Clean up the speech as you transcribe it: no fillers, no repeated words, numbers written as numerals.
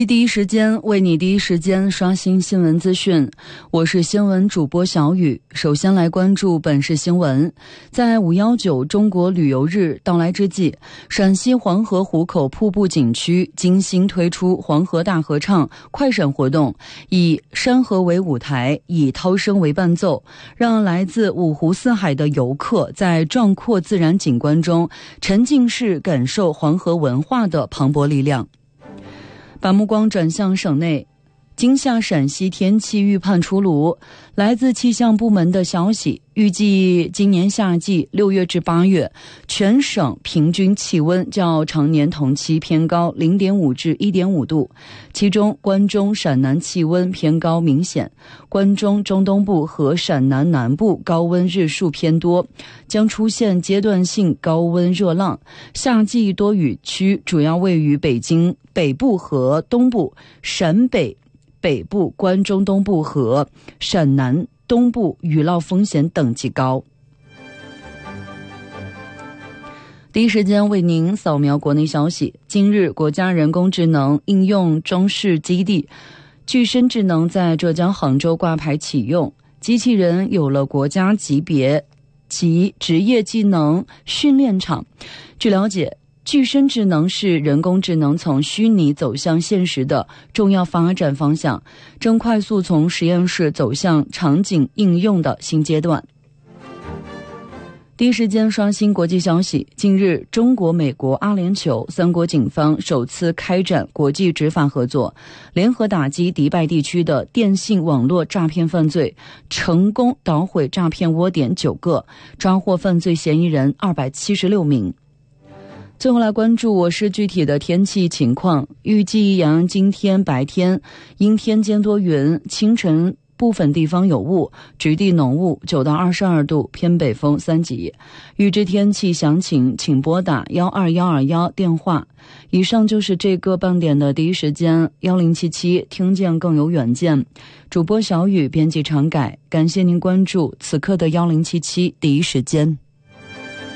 第一时间为你第一时间刷新新闻资讯，我是新闻主播小雨。首先来关注本市新闻。在519中国旅游日到来之际，陕西黄河湖口瀑布景区精心推出黄河大合唱快闪活动，以山河为舞台，以涛声为伴奏，让来自五湖四海的游客在壮阔自然景观中沉浸式感受黄河文化的磅礴力量。把目光转向省内，今夏陕西天气预判出炉，来自气象部门的消息，预计今年夏季6月至8月，全省平均气温较常年同期偏高 0.5 至 1.5 度，其中关中陕南气温偏高明显，关中中东部和陕南南部高温日数偏多，将出现阶段性高温热浪。夏季多雨区主要位于北京北部和东部，陕北北部、关中东部和陕南东部雨涝风险等级高。第一时间为您扫描国内消息。近日，国家人工智能应用中试基地具身智能在浙江杭州挂牌启用，机器人有了国家级别及职业技能训练场。据了解，具身智能是人工智能从虚拟走向现实的重要发展方向，正快速从实验室走向场景应用的新阶段。第一时间刷新国际消息。近日，中国、美国、阿联酋三国警方首次开展国际执法合作，联合打击迪拜地区的电信网络诈骗犯罪，成功捣毁诈骗窝点9个，抓获犯罪嫌疑人276名。最后来关注我市具体的天气情况。预计阳今天白天阴天兼多云，清晨部分地方有雾，局地浓雾，9到22度，偏北风3级。预知天气详情请拨打12121电话。以上就是这个半点的第一时间1077，听见更有远见。主播小雨，编辑常改，感谢您关注此刻的1077第一时间。